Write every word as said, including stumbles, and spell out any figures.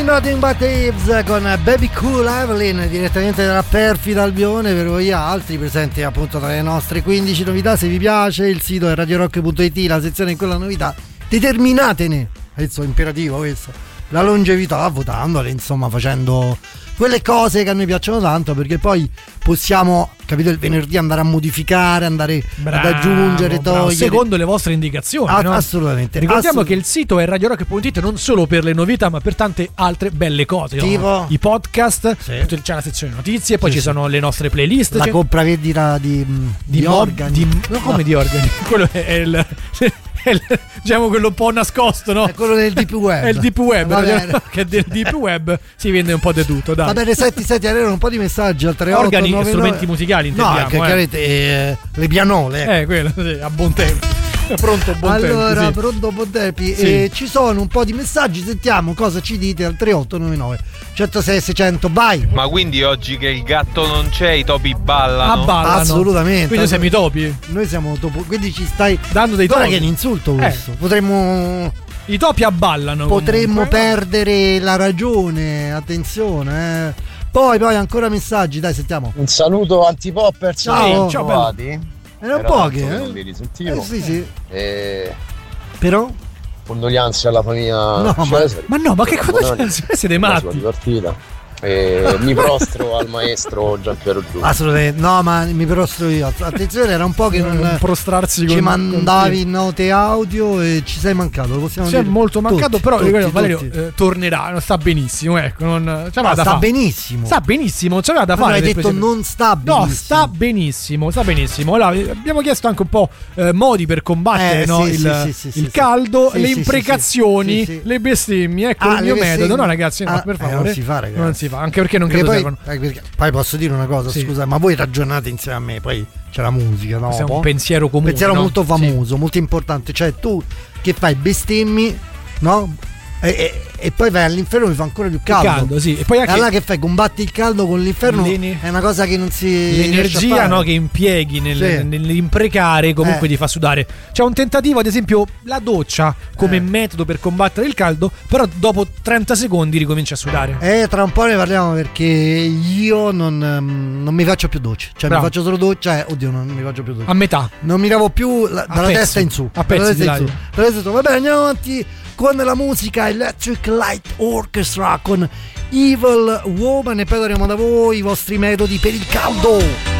Nothing But Thieves con Baby Cool Evelyn direttamente dalla perfida Albione per voi altri, presenti appunto tra le nostre quindici novità. Se vi piace il sito è radio rock punto it, la sezione in quella novità, determinatene, questo è imperativo, questo, la longevità votandole, insomma facendo quelle cose che a noi piacciono tanto, perché poi possiamo, capito, il venerdì andare a modificare, andare bravo, ad aggiungere, bravo, togliere secondo le vostre indicazioni, a- no? Assolutamente. Ricordiamo Assolut- che il sito è radio rock punto it non solo per le novità ma per tante altre belle cose, tipo no? I podcast, sì. c'è la sezione notizie, poi sì, ci sì. sono le nostre playlist, la c'è... compravendita di, di, di organi di, no, come no. di organi? Quello è il, è il diciamo quello un po' nascosto, no? È quello del deep web. È il deep web, Va diciamo, bene. che del deep web si vende un po' di tutto, dai. Va bene, senti, senti, arrivano un po' di messaggi al tre otto Organi, nove nove strumenti musicali intendiamo, no, che eh. chiaramente eh, le pianole. Eh, quello, sì, a buon tempo. Pronto, buon allora, tempo, sì. pronto, buon tempi. Sì. Eh, ci sono un po' di messaggi, sentiamo cosa ci dite al tre otto nove nove uno zero sei sei zero zero, vai. Ma quindi oggi che il gatto non c'è, i topi ballano? Ah, ballano. Assolutamente. Quindi noi siamo i topi. Noi siamo topo, quindi ci stai dando dei guarda topi. che è un insulto questo. Eh. Potremmo I topi abballano. Potremmo comunque. perdere la ragione, attenzione, eh. Poi, poi ancora messaggi, dai, sentiamo. Un saluto anti-poppers. Ciao. Ciao, Trovati? Erano Era pochi, tanto che eh? non li risentivo. Eh sì, sì. E Però? condoglianze alla famiglia No, ma- Cesari. Ma no, ma che cosa Buonanotte. c'è? Siete La sua matti. dipartita. E mi prostro al maestro Giampiero Giulio. Assolutamente, no, ma mi prostro io. Attenzione, era un po' che non Non prostrarsi ci con mandavi note audio e ci sei mancato, lo possiamo Ci è dire. molto mancato, Tutti, però tutti, ricordo, Valerio tutti. eh, tornerà, non sta benissimo, ecco, non c'aveva No, da sta fare. benissimo. Sta benissimo, c'aveva da Ma fare. hai del detto presidente. non sta benissimo. No, sta benissimo, sta benissimo. Allora, eh, abbiamo chiesto anche un po' eh, modi per combattere Eh, no, sì, il, sì, sì, sì, il sì, caldo, sì, le sì, sì, imprecazioni, sì, sì. le bestemmie. Ecco Ah, il le mio bestemmie. metodo, no ragazzi, no, Ah, per eh, favore. non si fa, ragazzi. Non si fa, anche perché non Perché credo poi, servano. eh, perché- poi posso dire una cosa, Sì. scusa, ma voi ragionate insieme a me, poi c'è la musica, no? Questo è un Po- pensiero comune, pensiero no? molto Sì. famoso, molto importante, cioè tu che fai bestemmi, no? E, e- e poi vai all'inferno mi fa ancora più caldo. caldo, sì. E poi anche- allora che fai? Combatti il caldo con l'inferno? L'ener- È una cosa che non si riesce a L'energia fare. no, che impieghi nel, Sì. nell'imprecare comunque Eh. ti fa sudare. C'è un tentativo, ad esempio, la doccia come Eh. metodo per combattere il caldo, però dopo trenta secondi ricomincia a sudare. Eh, tra un po' ne parliamo perché io non, ehm, non mi faccio più doccia. Cioè Bravo. mi faccio solo doccia e oddio non mi faccio più doccia. A metà. Non mi lavo più la- A dalla pezzi. testa in su. A Dalla pezzi, testa in dai. su. Dalla testa in su. Va bene, andiamo avanti con la musica Electric Light Orchestra con Evil Woman e poi torniamo da voi i vostri metodi per il caldo.